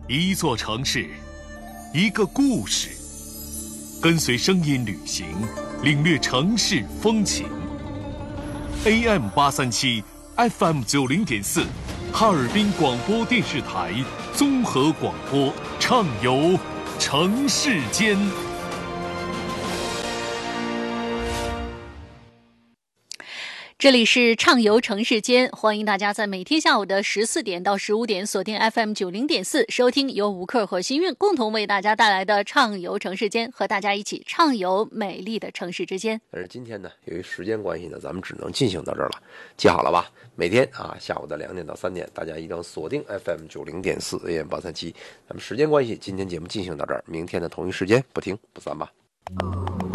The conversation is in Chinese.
一座城市，一个故事，跟随声音旅行，领略城市风情。AM837 FM 90.4，哈尔滨广播电视台综合广播，畅游城市间。 这里是畅游城市间，欢迎大家在每天下午的14点到15点锁定 FM 90.4，收听由吴克和新韵共同为大家带来的畅游城市间，和大家一起畅游美丽的城市之间。 但是今天呢，由于时间关系呢，咱们只能进行到这儿了。记好了吧？每天下午的2点到3点，大家一定要锁定 FM 90.4 AM837。咱们时间关系，今天节目进行到这儿，明天的同一时间不听不散吧。